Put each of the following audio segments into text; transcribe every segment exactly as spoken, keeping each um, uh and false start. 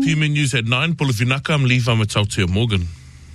P M N News at nine. Polavinaka, I'm Lee Vamatautia Morgan.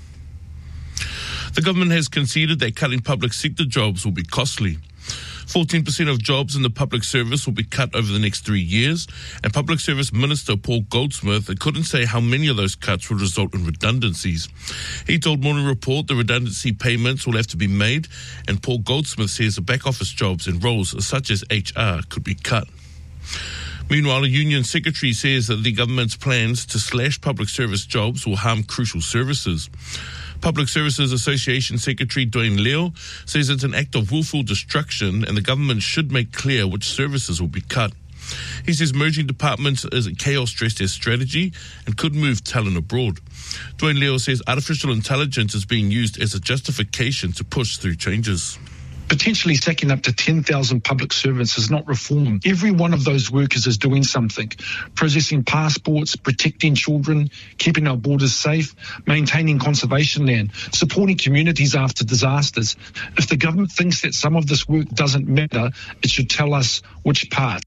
The government has conceded that cutting public sector jobs will be costly. fourteen percent of jobs in the public service will be cut over the next three years, and Public Service Minister Paul Goldsmith couldn't say how many of those cuts would result in redundancies. He told Morning Report the redundancy payments will have to be made, and Paul Goldsmith says the back office jobs and roles such as H R could be cut. Meanwhile, a union secretary says that the government's plans to slash public service jobs will harm crucial services. Public Services Association Secretary Dwayne Leo says it's an act of willful destruction and the government should make clear which services will be cut. He says merging departments is a chaos-stressed strategy and could move talent abroad. Dwayne Leo says artificial intelligence is being used as a justification to push through changes. Potentially sacking up to ten thousand public servants is not reform. Every one of those workers is doing something. Processing passports, protecting children, keeping our borders safe, maintaining conservation land, supporting communities after disasters. If the government thinks that some of this work doesn't matter, it should tell us which part.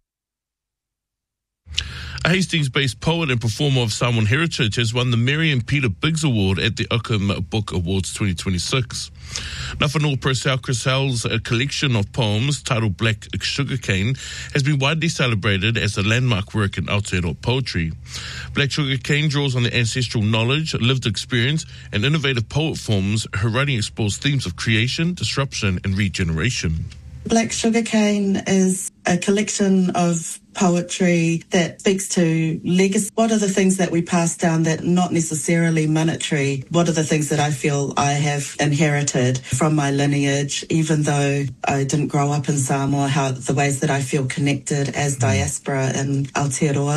A Hastings-based poet and performer of Samoan heritage has won the Mary and Peter Biggs Award at the Oakham Book Awards twenty twenty-six. Nafanua Purcell Crisell's collection of poems titled Black Sugarcane has been widely celebrated as a landmark work in Aotearoa poetry. Black Sugarcane draws on the ancestral knowledge, lived experience, and innovative poet forms. Her writing explores themes of creation, disruption, and regeneration. Black Sugarcane is a collection of poetry that speaks to legacy. What are the things that we pass down that not necessarily monetary? What are the things that I feel I have inherited from my lineage, even though I didn't grow up in Samoa, how the ways that I feel connected as diaspora in Aotearoa.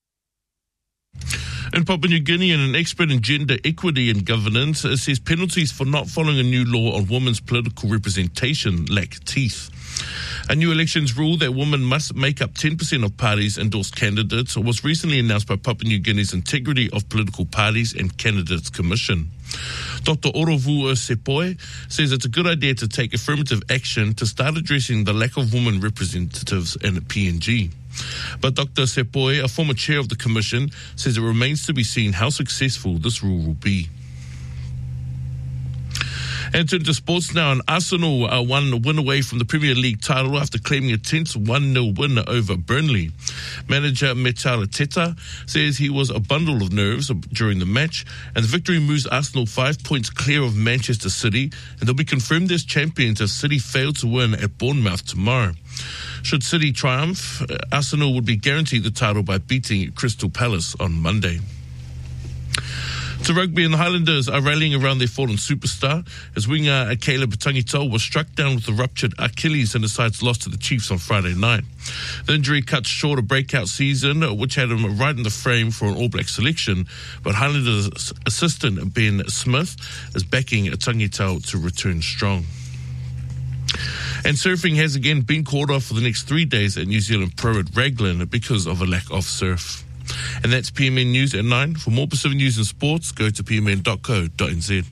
In Papua New Guinea, an expert in gender equity and governance says penalties for not following a new law on women's political representation lack teeth. A new elections rule that women must make up ten percent of parties' endorsed candidates was recently announced by Papua New Guinea's Integrity of Political Parties and Candidates Commission. Doctor Orovu Sepoi says it's a good idea to take affirmative action to start addressing the lack of women representatives in P N G. But Doctor Sepoi, a former chair of the commission, says it remains to be seen how successful this rule will be. And turn to sports now, and Arsenal uh, won a win away from the Premier League title after claiming a tense one nil win over Burnley. Manager Mikel Arteta says he was a bundle of nerves during the match, and the victory moves Arsenal five points clear of Manchester City, and they'll be confirmed as champions if City fail to win at Bournemouth tomorrow. Should City triumph, uh, Arsenal would be guaranteed the title by beating Crystal Palace on Monday. To rugby, and the Highlanders are rallying around their fallen superstar as winger Caleb Tangitau was struck down with a ruptured Achilles in the side's loss to the Chiefs on Friday night. The injury cut short a breakout season, which had him right in the frame for an All Black selection, but Highlanders assistant Ben Smith is backing Tangitau to return strong. And surfing has again been called off for the next three days at New Zealand Pro at Raglan because of a lack of surf. And that's P M N News at nine. For more Pacific news and sports, go to p m n dot co dot n z.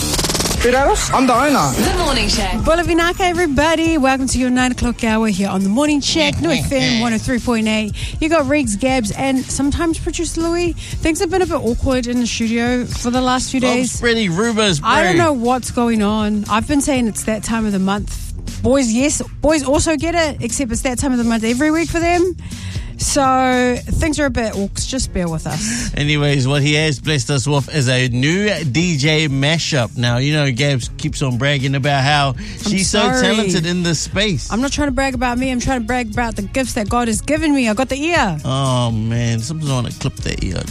I'm the owner. The Morning Check. Bolavinaka, everybody. Welcome to your nine o'clock hour here on The Morning Check. New F M one oh three point eight. You got Riggs, Gabs, and sometimes Producer Louis. Things have been a bit awkward in the studio for the last few days. I'm spreading rumours, bro. I don't know what's going on. I've been saying it's that time of the month. Boys, yes. Boys also get it, except it's that time of the month every week for them. So things are a bit orcs. Just bear with us. Anyways, what he has blessed us with is a new D J mashup. Now, you know, Gabs keeps on bragging about how she's so talented in this space. I'm not trying to brag about me. I'm trying to brag about the gifts that God has given me. I got the ear. Oh, man. Sometimes I want to clip that ear.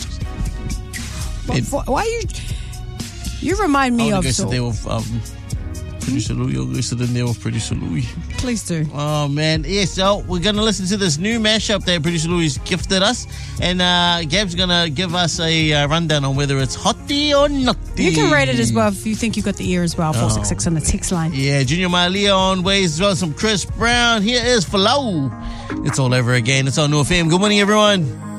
What, why are you... You remind me I of... I sit there with... Um, Producer Louis, I'll go sit in there with Producer Louis. Please do. Oh, man. Yes, so we're going to listen to this new mashup that Producer Louis gifted us. And uh, Gab's going to give us a uh, rundown on whether it's hotty or notty. You can rate it as well if you think you got the ear as well. four six six on the text line. Yeah, Junior Malia on ways as well. Some Chris Brown. Here is Flow. It's all over again. It's on New F M. Good morning, everyone.